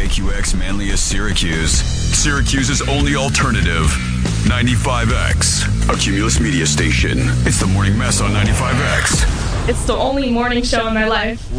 KQX Manlius Syracuse. Syracuse's only alternative. 95X, a Cumulus media station. It's the Morning Mess on 95X. It's the only morning show in my life.